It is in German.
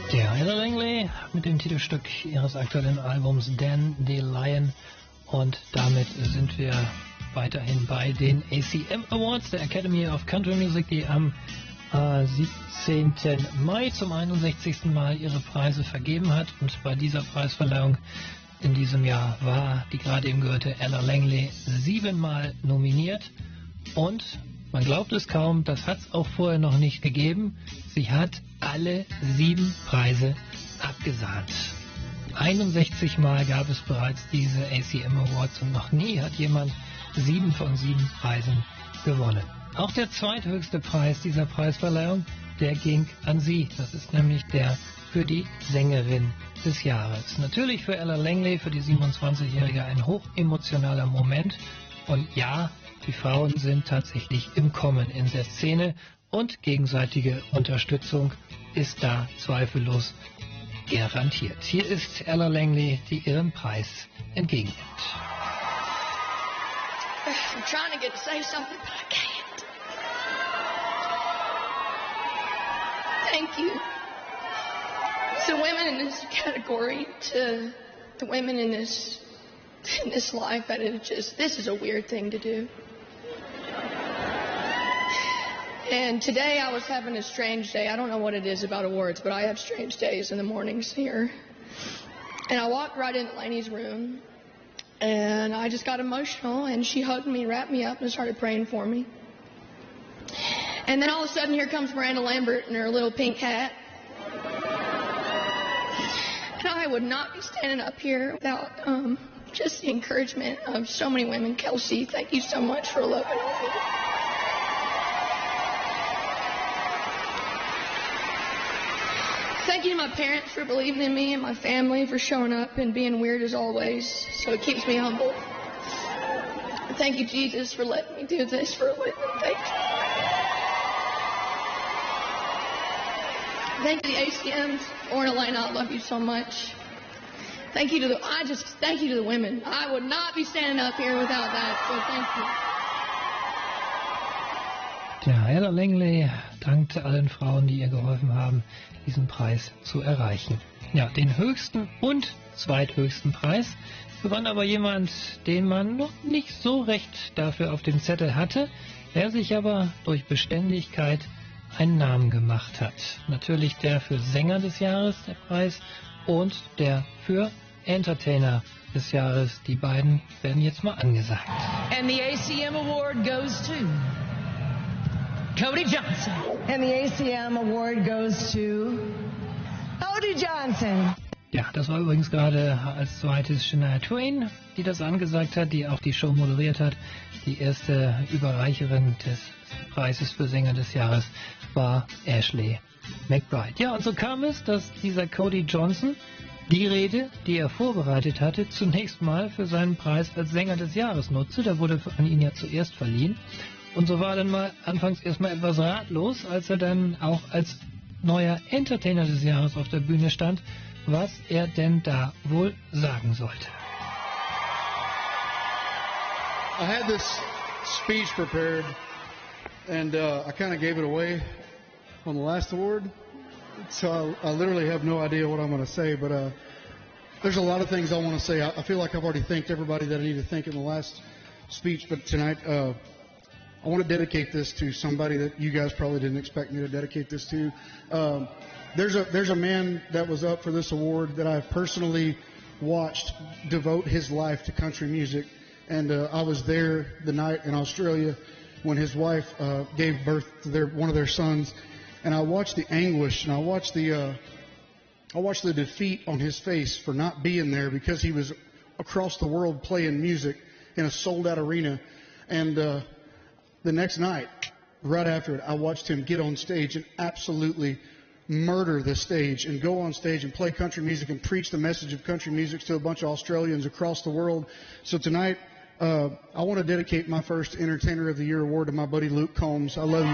Ja, Ella Langley mit dem Titelstück ihres aktuellen Albums Dan the Lion. Und damit sind wir weiterhin bei den ACM Awards der Academy of Country Music, die am 17. Mai zum 61. Mal ihre Preise vergeben hat. Und bei dieser Preisverleihung in diesem Jahr war die gerade eben gehörte Ella Langley 7-mal nominiert. Und man glaubt es kaum, das hat es auch vorher noch nicht gegeben. Sie hat alle 7 Preise abgesahnt. 61 Mal gab es bereits diese ACM Awards und noch nie hat jemand 7 von 7 Preisen gewonnen. Auch der zweithöchste Preis dieser Preisverleihung, der ging an sie. Das ist nämlich der für die Sängerin des Jahres. Natürlich für Ella Langley, für die 27-Jährige, ein hochemotionaler Moment. Und ja, die Frauen sind tatsächlich im Kommen in der Szene und gegenseitige Unterstützung ist da zweifellos garantiert. Hier ist Ella Langley, die ihren Preis entgegennimmt. I'm trying to get to say something, but I can't. Thank you to women in this category, to the women in this life, that this is a weird thing to do. And today I was having a strange day. I don't know what it is about awards, but I have strange days in the mornings here. And I walked right into Lainey's room, and I just got emotional, and she hugged me, wrapped me up, and started praying for me. And then all of a sudden, here comes Miranda Lambert in her little pink hat. And I would not be standing up here without just the encouragement of so many women. Kelsey, thank you so much for loving me. Thank you to my parents for believing in me and my family for showing up and being weird as always, so it keeps me humble. Thank you, Jesus, for letting me do this for a living. Thank you. Thank you to the ACMs. Lauren Elena, I love you so much. Thank you to the women. I would not be standing up here without that, so thank you. Ja, Ella Langley dankte allen Frauen, die ihr geholfen haben, diesen Preis zu erreichen. Ja, den höchsten und zweithöchsten Preis gewann aber jemand, den man noch nicht so recht dafür auf dem Zettel hatte, der sich aber durch Beständigkeit einen Namen gemacht hat. Natürlich der für Sänger des Jahres, der Preis, und der für Entertainer des Jahres. Die beiden werden jetzt mal angesagt. And the ACM Award goes to Cody Johnson. And the ACM Award goes to Cody Johnson. Ja, das war übrigens gerade als zweites Shania Twain, die das angesagt hat, die auch die Show moderiert hat. Die erste Überreicherin des Preises für Sänger des Jahres war Ashley McBryde. Ja, und so kam es, dass dieser Cody Johnson die Rede, die er vorbereitet hatte, zunächst mal für seinen Preis als Sänger des Jahres nutzte. Der wurde an ihn ja zuerst verliehen. Und so war er dann mal anfangs erstmal etwas ratlos, als er dann auch als neuer Entertainer des Jahres auf der Bühne stand, was er denn da wohl sagen sollte. I had this speech prepared, and I kind of gave it away on the last award, so I literally have no idea what I'm going to say, but there's a lot of things I want to say. I feel like I've already thanked everybody that I need to thank in the last speech, but tonight I want to dedicate this to somebody that you guys probably didn't expect me to dedicate this to. There's a man that was up for this award that I've personally watched devote his life to country music, and I was there the night in Australia when his wife gave birth to one of their sons, and I watched the anguish, and I watched the defeat on his face for not being there because he was across the world playing music in a sold-out arena, and the next night, right after it, I watched him get on stage and absolutely murder the stage and go on stage and play country music and preach the message of country music to a bunch of Australians across the world. So tonight, I want to dedicate my first Entertainer of the Year award to my buddy Luke Combs. I love you.